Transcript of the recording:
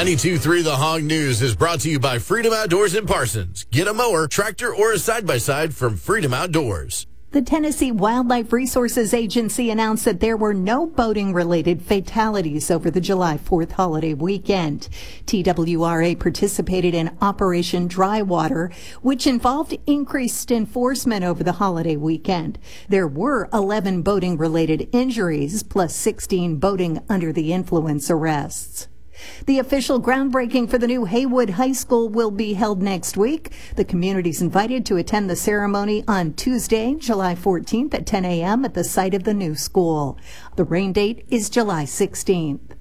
92.3 The Hog News is brought to you by Freedom Outdoors in Parsons. Get a mower, tractor, or a side-by-side from Freedom Outdoors. The Tennessee Wildlife Resources Agency announced that there were no boating-related fatalities over the July 4th holiday weekend. TWRA participated in Operation Dry Water, which involved increased enforcement over the holiday weekend. There were 11 boating-related injuries, plus 16 boating under the influence arrests. The official groundbreaking for the new Haywood High School will be held next week. The community's invited to attend the ceremony on Tuesday, July 14th at 10 a.m. at the site of the new school. The rain date is July 16th.